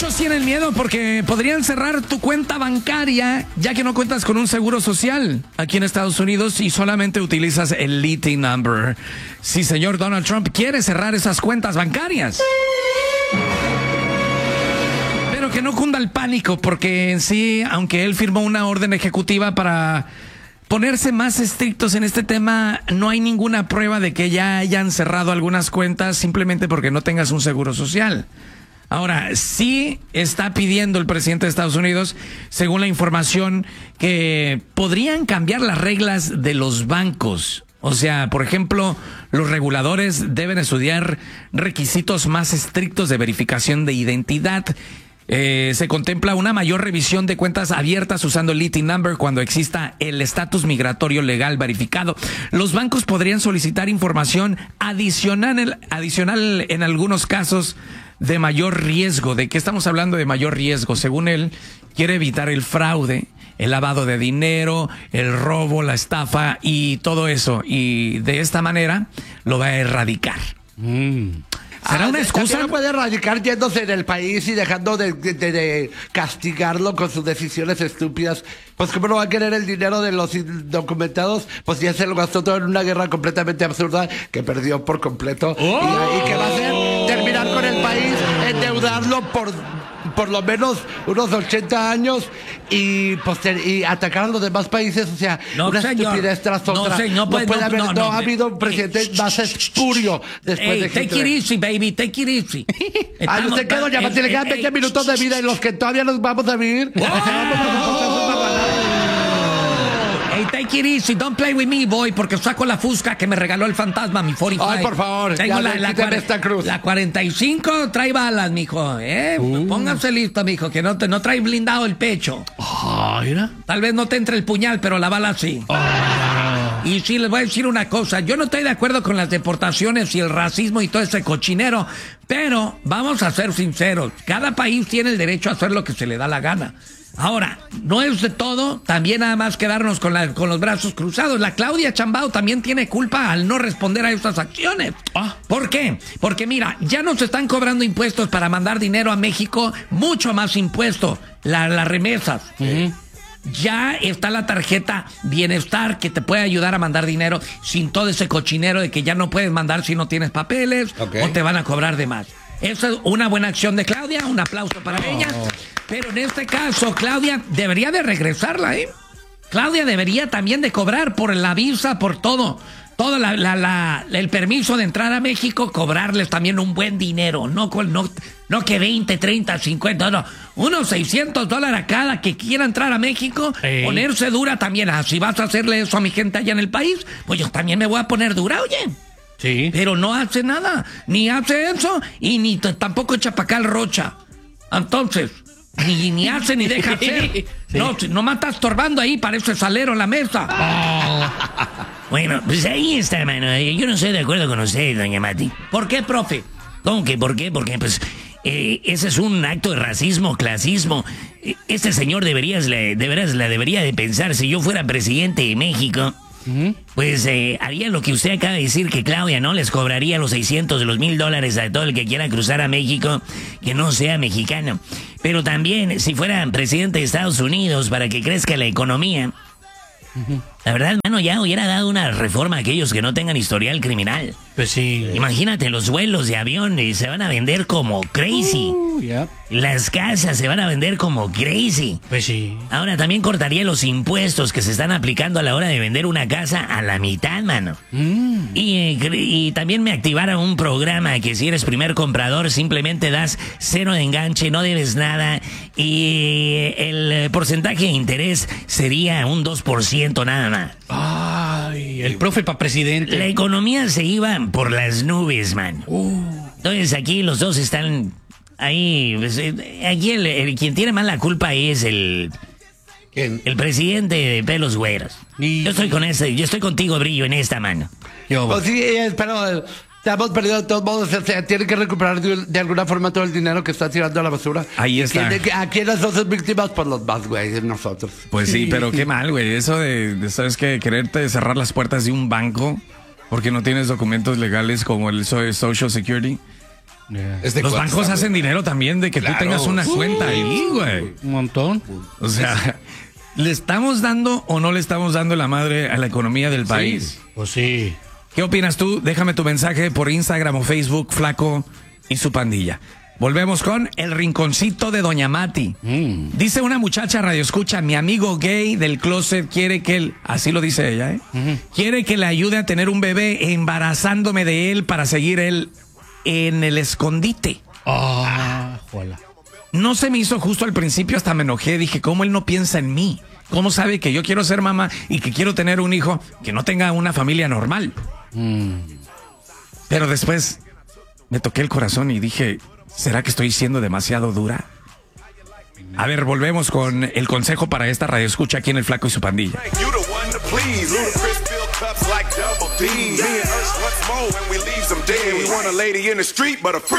Muchos tienen miedo porque podrían cerrar tu cuenta bancaria ya que no cuentas con un seguro social aquí en Estados Unidos y solamente utilizas el LITI number. Sí, señor Donald Trump quiere cerrar esas cuentas bancarias. Pero que no cunda el pánico porque en sí, aunque él firmó una orden ejecutiva para ponerse más estrictos en este tema, no hay ninguna prueba de que ya hayan cerrado algunas cuentas simplemente porque no tengas un seguro social. Ahora, sí está pidiendo el presidente de Estados Unidos, según la información, que podrían cambiar las reglas de los bancos. O sea, por ejemplo, los reguladores deben estudiar requisitos más estrictos de verificación de identidad. Se contempla una mayor revisión de cuentas abiertas usando el LITI number cuando exista el estatus migratorio legal verificado. Los bancos podrían solicitar información adicional en algunos casos de mayor riesgo. ¿De qué estamos hablando de mayor riesgo? Según él, quiere evitar el fraude, el lavado de dinero, el robo, la estafa y todo eso. Y de esta manera lo va a erradicar. ¿Será una excusa? No puede erradicar yéndose del país y dejando de castigarlo con sus decisiones estúpidas. Pues cómo no va a querer el dinero de los indocumentados, pues ya se lo gastó todo en una guerra completamente absurda que perdió por completo. Y que va a hacer terminar con el país, endeudarlo por lo menos unos 80 años y atacar a los demás países. O sea, una estupidez tras otra. No ha habido un presidente más espurio después de Hitler. Take it easy, baby, take it easy. Ay, usted quedó ya, le quedan 20 minutos de vida y los que todavía nos vamos a vivir. Hey, take it easy, don't play with me, boy, porque saco la fusca que me regaló el fantasma, mi 45. Ay, por favor, tengo esta cruz. La 45 trae balas, mijo, Póngase listo, mijo, que no trae blindado el pecho. Mira. Tal vez no te entre el puñal, pero la bala sí. Y sí, les voy a decir una cosa, yo no estoy de acuerdo con las deportaciones y el racismo y todo ese cochinero, pero vamos a ser sinceros, cada país tiene el derecho a hacer lo que se le da la gana. Ahora, no es de todo, también nada más quedarnos con los brazos cruzados. La Claudia Sheinbaum también tiene culpa al no responder a estas acciones. ¿Por qué? Porque mira, ya nos están cobrando impuestos para mandar dinero a México, mucho más impuestos, las remesas. Ya está la tarjeta Bienestar que te puede ayudar a mandar dinero sin todo ese cochinero de que ya no puedes mandar si no tienes papeles o te van a cobrar de más. Esa es una buena acción de Claudia, un aplauso para ella. Pero en este caso, Claudia debería de regresarla, Claudia debería también de cobrar por la visa, por todo. Todo el permiso de entrar a México, cobrarles también un buen dinero. No que 20, 30, 50, no. Unos $600 a cada que quiera entrar a México. Ponerse dura también. Si vas a hacerle eso a mi gente allá en el país, pues yo también me voy a poner dura, oye. Sí. Pero no hace nada. Ni hace eso y ni tampoco echa pa' acá el Rocha. Entonces, ni hace ni deja hacer. Sí. No me está estorbando ahí, parece salero en la mesa. Bueno, pues ahí está, mano. Yo no estoy de acuerdo con usted, doña Mati. ¿Por qué, profe? ¿Cómo que por qué? Porque, pues, ese es un acto de racismo, clasismo. Este señor de veras la debería de pensar. Si yo fuera presidente de México, pues haría lo que usted acaba de decir, que Claudia no les cobraría los 600 de los $1,000 a todo el que quiera cruzar a México que no sea mexicano. Pero también, si fuera presidente de Estados Unidos, para que crezca la economía, la verdad, hermano, ya hubiera dado una reforma a aquellos que no tengan historial criminal. Pues sí. Imagínate, los vuelos de avión se van a vender como crazy. Las casas se van a vender como crazy. Pues sí. Ahora también cortaría los impuestos que se están aplicando a la hora de vender una casa a la mitad, mano. Y también me activara un programa que si eres primer comprador simplemente das 0 de enganche, no debes nada. Y el porcentaje de interés sería un 2% nada más. Ay, el profe para presidente. La economía se iba por las nubes, man. Entonces aquí los dos están ahí. Pues, aquí quien tiene más la culpa es el presidente de pelos güeros. Yo estoy contigo, Brillo, en esta mano. Pues sí, pero hemos perdido de todos modos. O sea, tienen que recuperar de alguna forma todo el dinero que está tirando a la basura. Ahí está. ¿A quiénes son sus víctimas? Pues los más, güey, nosotros. Pues sí, pero qué mal, güey. Eso de ¿sabes qué? Quererte cerrar las puertas de un banco porque no tienes documentos legales como el Social Security. Es de Los WhatsApp, bancos hacen güey. dinero también de que Claro. tú tengas una cuenta ahí, güey. Un montón. O sea, ¿le estamos dando o no le estamos dando la madre a la economía del país? Pues sí. ¿Qué opinas tú? Déjame tu mensaje por Instagram o Facebook, Flaco y su pandilla. Volvemos con el rinconcito de Doña Mati. Dice una muchacha radioescucha, mi amigo gay del closet quiere que él, así lo dice ella, quiere que le ayude a tener un bebé embarazándome de él para seguir él en el escondite. Jola. No se me hizo justo al principio, hasta me enojé, dije, ¿cómo él no piensa en mí? ¿Cómo sabe que yo quiero ser mamá y que quiero tener un hijo que no tenga una familia normal? Pero después me toqué el corazón y dije, ¿será que estoy siendo demasiado dura? A ver, volvemos con el consejo para esta radioescucha aquí en El Flaco y su pandilla. You the one to please. Ludacris fill cups like double D. Me and us, what's more when we leave them dead. We want a lady in the street, but a freak.